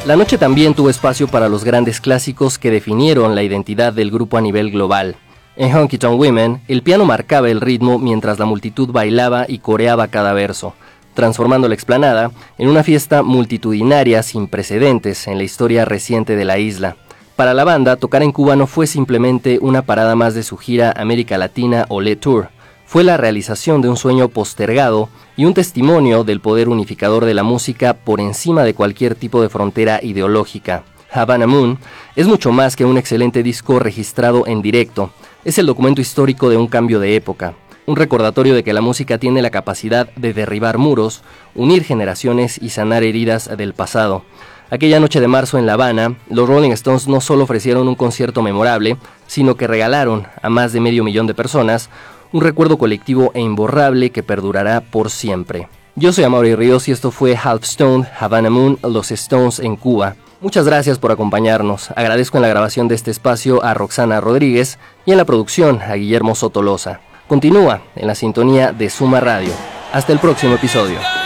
La noche también tuvo espacio para los grandes clásicos que definieron la identidad del grupo a nivel global. En Honky Tonk Women, el piano marcaba el ritmo mientras la multitud bailaba y coreaba cada verso, transformando la explanada en una fiesta multitudinaria sin precedentes en la historia reciente de la isla. Para la banda, tocar en Cuba no fue simplemente una parada más de su gira América Latina Olé Tour. Fue la realización de un sueño postergado y un testimonio del poder unificador de la música por encima de cualquier tipo de frontera ideológica. Havana Moon es mucho más que un excelente disco registrado en directo. Es el documento histórico de un cambio de época, un recordatorio de que la música tiene la capacidad de derribar muros, unir generaciones y sanar heridas del pasado. Aquella noche de marzo en La Habana, los Rolling Stones no solo ofrecieron un concierto memorable, sino que regalaron a más de 500,000 de personas un recuerdo colectivo e imborrable que perdurará por siempre. Yo soy Amaury Ríos y esto fue Half Stone, Havana Moon, Los Stones en Cuba. Muchas gracias por acompañarnos. Agradezco en la grabación de este espacio a Roxana Rodríguez y en la producción a Guillermo Sotolosa. Continúa en la sintonía de Suma Radio. Hasta el próximo episodio.